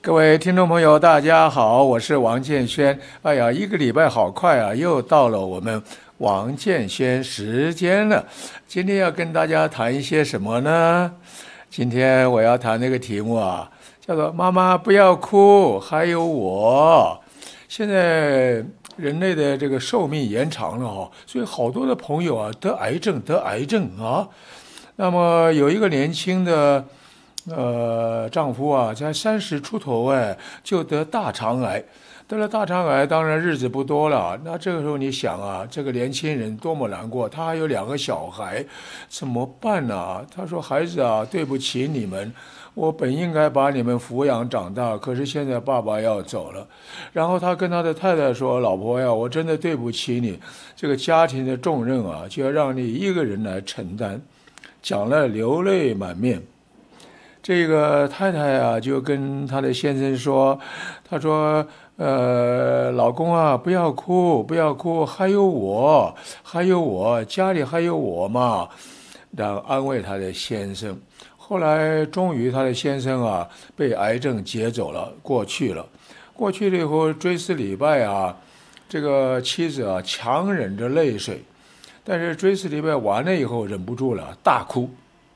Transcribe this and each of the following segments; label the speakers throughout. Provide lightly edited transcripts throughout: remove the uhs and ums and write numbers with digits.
Speaker 1: 各位听众朋友，大家好，我是王建轩。哎呀，一个礼拜好快啊，又到了我们王建轩时间了。今天要跟大家谈一些什么呢？今天我要谈那个题目啊，叫做“妈妈不要哭，还有我”。现在人类的这个寿命延长了哈，所以好多的朋友啊得癌症啊。那么有一个年轻的丈夫啊，才30出头哎，就得大肠癌。得了大肠癌，当然日子不多了。那这个时候你想啊，这个年轻人多么难过，他还有2个小孩，怎么办呢？他说：“孩子啊，对不起你们，我本应该把你们抚养长大，可是现在爸爸要走了。”然后他跟他的太太说：“老婆呀，我真的对不起你，这个家庭的重任啊，就要让你一个人来承担。”讲了流泪满面。这个太太啊，就跟她的先生说：“她说，老公啊，不要哭，不要哭，还有我，还有我，家里还有我嘛。”然后安慰她的先生。后来终于她的先生啊，被癌症接走了，过去了。过去了以后，追思礼拜啊，这个妻子啊，强忍着泪水，但是追思礼拜完了以后，忍不住了，大哭。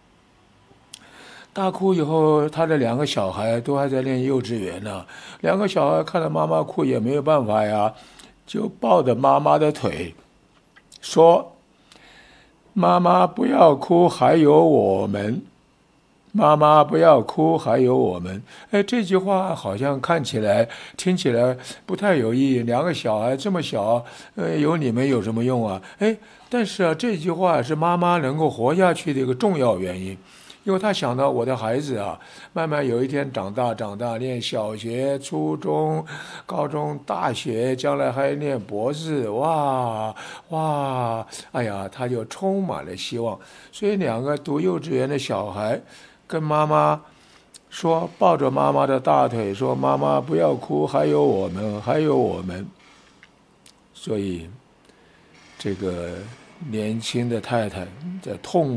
Speaker 1: 大哭以后，他的2个小孩都还在念幼稚园呢。2个小孩看到妈妈哭也没有办法呀，就抱着妈妈的腿，说：“妈妈不要哭，还有我们。妈妈不要哭，还有我们。”哎，这句话好像看起来、听起来不太有意义。2个小孩这么小，有你们有什么用啊？哎，但是啊，这句话是妈妈能够活下去的一个重要原因。因为他想到我的孩子啊，慢慢有一天长大，念小学、初中、高中、大学，将来还念博士，哇，哎呀，他就充满了希望。所以2个读幼稚园的小孩跟妈妈说，抱着妈妈的大腿说：“妈妈不要哭，还有我们，还有我们。”所以这个年轻的太太在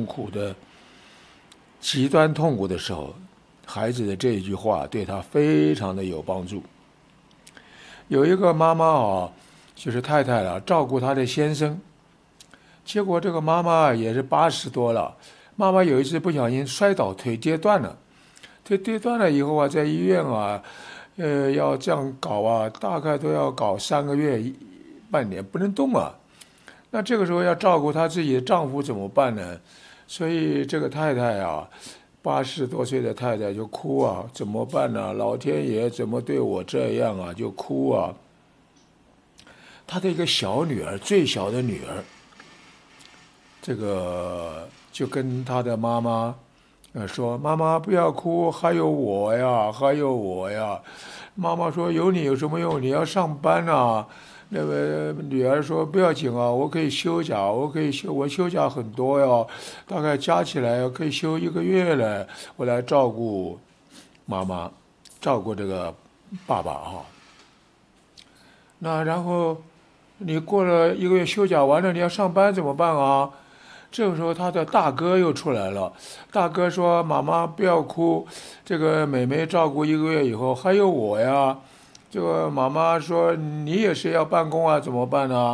Speaker 1: 极端痛苦的时候，孩子的这一句话对他非常的有帮助。有一个妈妈啊，就是太太了，照顾她的先生，结果这个妈妈也是80多了。妈妈有一次不小心摔倒，腿跌断了。腿跌断了以后啊，在医院啊，要这样搞啊，大概都要搞3个月、半年，不能动啊。那这个时候要照顾她自己的丈夫怎么办呢？所以这个太太啊，80多岁的太太就哭啊，怎么办呢？老天爷怎么对我这样啊？就哭啊。她的一个小女儿，最小的女儿，这个就跟她的妈妈说：“妈妈不要哭，还有我呀，还有我呀。”妈妈说：“有你有什么用？你要上班啊。”那个女儿说：“不要紧啊，我可以休假，我休假很多呀，大概加起来可以休1个月了，我来照顾妈妈，照顾这个爸爸哈。那然后你过了1个月休假完了，你要上班怎么办啊？”这个时候，他的大哥又出来了。大哥说：“妈妈不要哭，这个妹妹照顾1个月以后，还有我呀。”这个妈妈说：“你也是要办公啊，怎么办呢？”